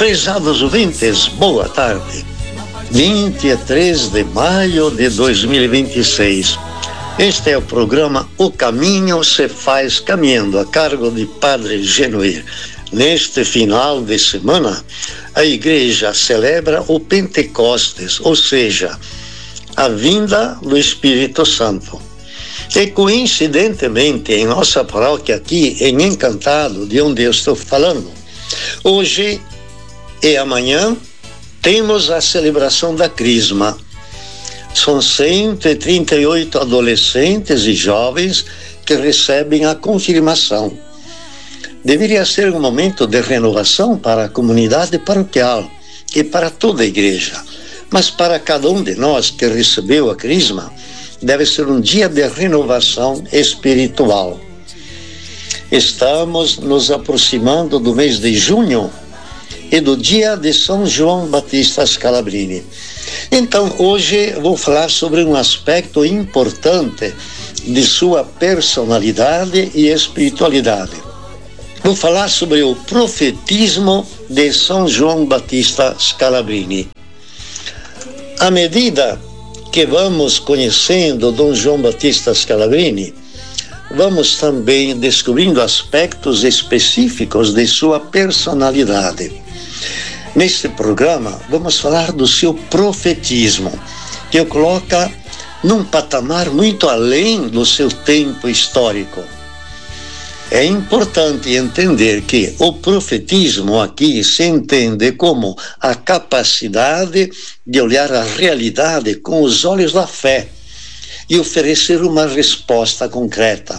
Prezados ouvintes, boa tarde. 23 de maio de 2026. Este é o programa O Caminho se Faz Caminhando, a cargo de Padre Genuir. Neste final de semana, a Igreja celebra o Pentecostes, ou seja, a vinda do Espírito Santo. E coincidentemente, em nossa paróquia aqui em Encantado, de onde eu estou falando, hoje e amanhã temos a celebração da Crisma. São 138 adolescentes e jovens que recebem a confirmação. Deveria ser um momento de renovação para a comunidade paroquial e para toda a igreja. Mas para cada um de nós que recebeu a Crisma, deve ser um dia de renovação espiritual. Estamos nos aproximando do mês de junho e do dia de São João Batista Scalabrini. Então, hoje vou falar sobre um aspecto importante de sua personalidade e espiritualidade. Vou falar sobre o profetismo de São João Batista Scalabrini. À medida que vamos conhecendo Dom João Batista Scalabrini, vamos também descobrindo aspectos específicos de sua personalidade. Neste programa, vamos falar do seu profetismo, que o coloca num patamar muito além do seu tempo histórico. É importante entender que o profetismo aqui se entende como a capacidade de olhar a realidade com os olhos da fé e oferecer uma resposta concreta.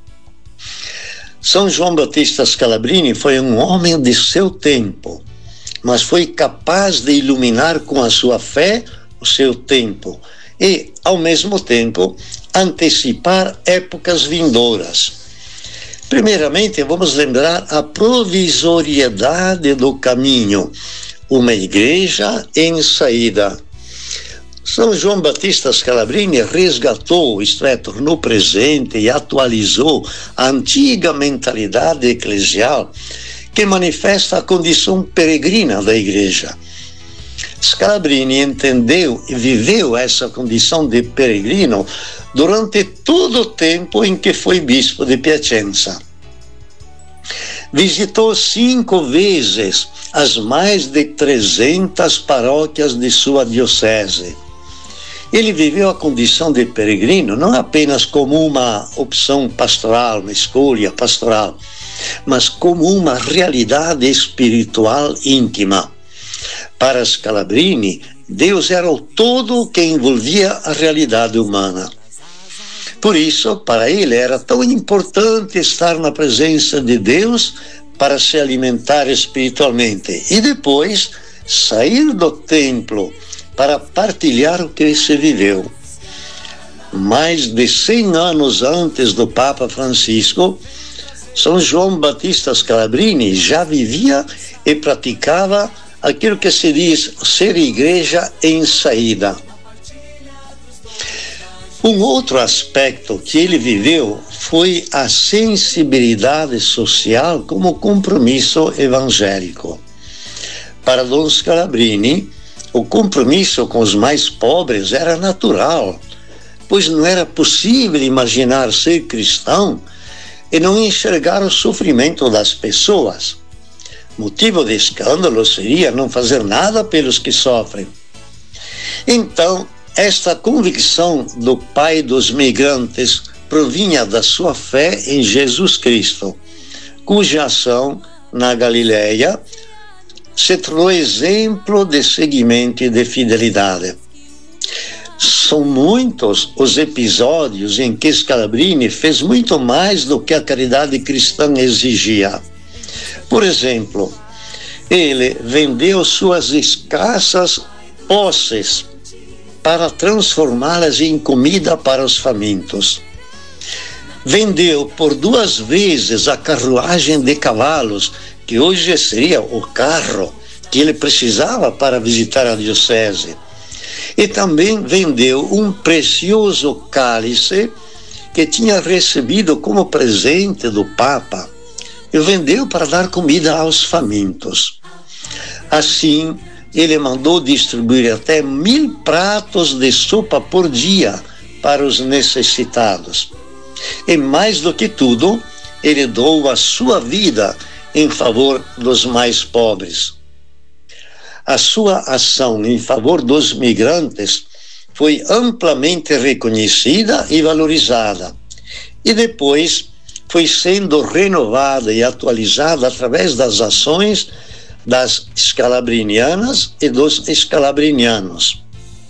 São João Batista Scalabrini foi um homem de seu tempo, mas foi capaz de iluminar com a sua fé o seu tempo e, ao mesmo tempo, antecipar épocas vindouras. Primeiramente, vamos lembrar a provisoriedade do caminho, uma igreja em saída. São João Batista Scalabrini resgatou, isto é, tornou presente e atualizou a antiga mentalidade eclesial que manifesta a condição peregrina da igreja. Scalabrini entendeu e viveu essa condição de peregrino durante todo o tempo em que foi bispo de Piacenza. Visitou 5 vezes as mais de 300 paróquias de sua diocese. Ele viveu a condição de peregrino não apenas como uma opção pastoral, uma escolha pastoral, mas como uma realidade espiritual íntima. Para Scalabrini, Deus era o todo que envolvia a realidade humana. Por isso, para ele era tão importante estar na presença de Deus para se alimentar espiritualmente e depois sair do templo para partilhar o que se viveu. Mais de 100 anos antes do Papa Francisco, São João Batista Scalabrini já vivia e praticava aquilo que se diz ser igreja em saída. Um outro aspecto que ele viveu foi a sensibilidade social como compromisso evangélico. Para Dom Scalabrini, o compromisso com os mais pobres era natural, pois não era possível imaginar ser cristão e não enxergar o sofrimento das pessoas. Motivo de escândalo seria não fazer nada pelos que sofrem. Então, esta convicção do pai dos migrantes provinha da sua fé em Jesus Cristo, cuja ação na Galileia se tornou exemplo de seguimento e de fidelidade. São muitos os episódios em que Scalabrini fez muito mais do que a caridade cristã exigia. Por exemplo, ele vendeu suas escassas posses para transformá-las em comida para os famintos. Vendeu por 2 vezes a carruagem de cavalos, que hoje seria o carro que ele precisava para visitar a diocese. E também vendeu um precioso cálice que tinha recebido como presente do Papa e vendeu para dar comida aos famintos. Assim, ele mandou distribuir até 1000 pratos de sopa por dia para os necessitados. E mais do que tudo, ele doou a sua vida em favor dos mais pobres. A sua ação em favor dos migrantes foi amplamente reconhecida e valorizada, e depois foi sendo renovada e atualizada através das ações das scalabrinianas e dos scalabrinianos.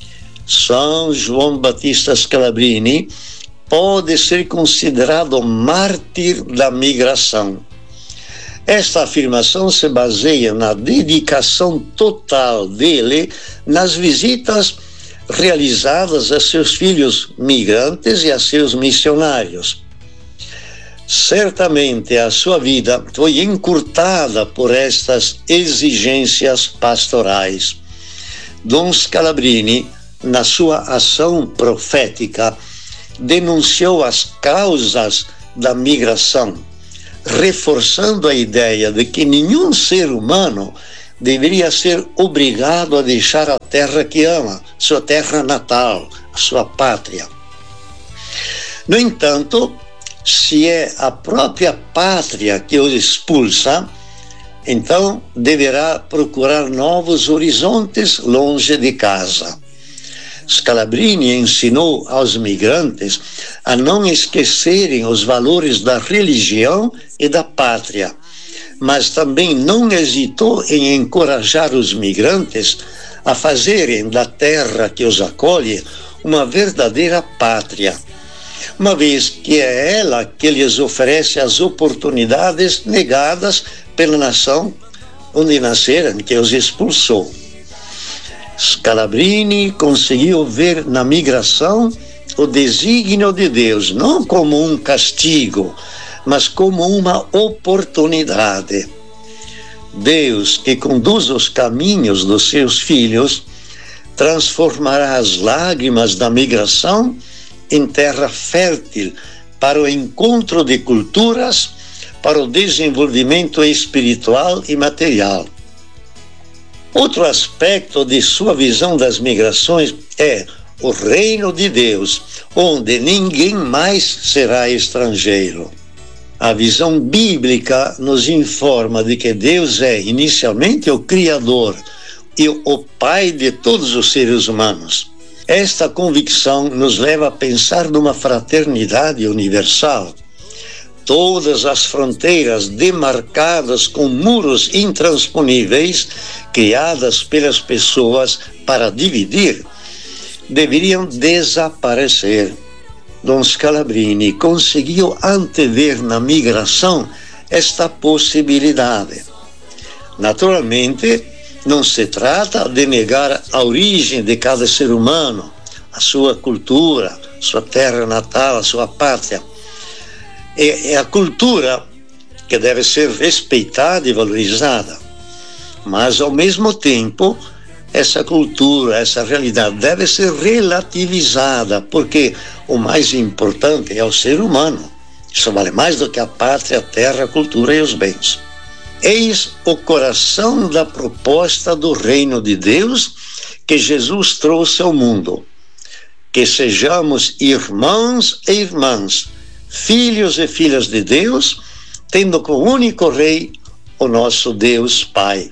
São João Batista Scalabrini pode ser considerado mártir da migração. Esta afirmação se baseia na dedicação total dele nas visitas realizadas a seus filhos migrantes e a seus missionários. Certamente a sua vida foi encurtada por estas exigências pastorais. Dom Scalabrini, na sua ação profética, denunciou as causas da migração, reforçando a ideia de que nenhum ser humano deveria ser obrigado a deixar a terra que ama, sua terra natal, a sua pátria. No entanto, se é a própria pátria que os expulsa, então deverá procurar novos horizontes longe de casa. Scalabrini ensinou aos migrantes a não esquecerem os valores da religião e da pátria, mas também não hesitou em encorajar os migrantes a fazerem da terra que os acolhe uma verdadeira pátria, uma vez que é ela que lhes oferece as oportunidades negadas pela nação onde nasceram, que os expulsou. Scalabrini conseguiu ver na migração o desígnio de Deus, não como um castigo, mas como uma oportunidade. Deus, que conduz os caminhos dos seus filhos, transformará as lágrimas da migração em terra fértil para o encontro de culturas, para o desenvolvimento espiritual e material. Outro aspecto de sua visão das migrações é o reino de Deus, onde ninguém mais será estrangeiro. A visão bíblica nos informa de que Deus é inicialmente o Criador e o Pai de todos os seres humanos. Esta convicção nos leva a pensar numa fraternidade universal. Todas as fronteiras demarcadas com muros intransponíveis, criadas pelas pessoas para dividir, deveriam desaparecer. Dom Scalabrini conseguiu antever na migração esta possibilidade. Naturalmente, não se trata de negar a origem de cada ser humano, a sua cultura, sua terra natal, a sua pátria. É a cultura que deve ser respeitada e valorizada, mas ao mesmo tempo essa cultura, essa realidade deve ser relativizada, porque o mais importante é o ser humano. Isso vale mais do que a pátria, a terra, a cultura e os bens. Eis o coração da proposta do reino de Deus que Jesus trouxe ao mundo: que sejamos irmãos e irmãs, filhos e filhas de Deus, tendo como único Rei o nosso Deus Pai.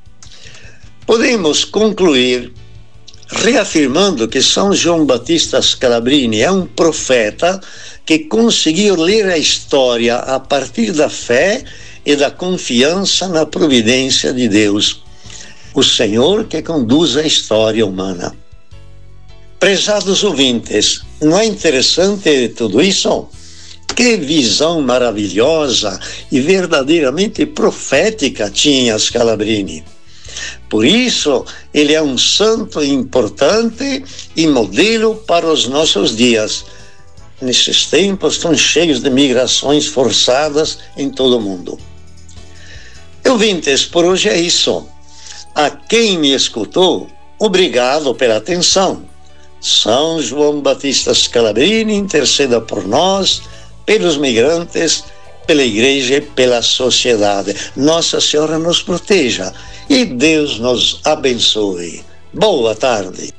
Podemos concluir reafirmando que São João Batista Scalabrini é um profeta que conseguiu ler a história a partir da fé e da confiança na providência de Deus, o Senhor que conduz a história humana. Prezados ouvintes, não é interessante tudo isso? Que visão maravilhosa e verdadeiramente profética tinha Scalabrini. Por isso, ele é um santo importante e modelo para os nossos dias, nesses tempos tão cheios de migrações forçadas em todo o mundo. Ouvintes, por hoje é isso. A quem me escutou, obrigado pela atenção. São João Batista Scalabrini interceda por nós, pelos migrantes pela igreja e pela sociedade. Nossa Senhora nos proteja e Deus nos abençoe. Boa tarde.